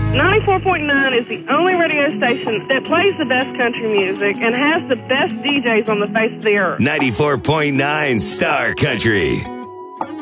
94.9 is the only radio station that plays the best country music and has the best DJs on the face of the earth. 94.9 Star Country.